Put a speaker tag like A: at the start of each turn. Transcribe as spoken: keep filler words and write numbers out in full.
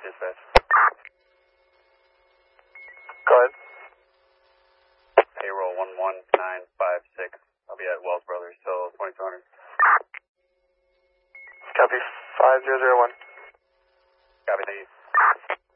A: dispatch.
B: Go ahead.
A: Payroll one one nine five six. I'll be at Wells Brothers till twenty-two hundred.
B: Copy five zero zero one.
A: Copy, thank you.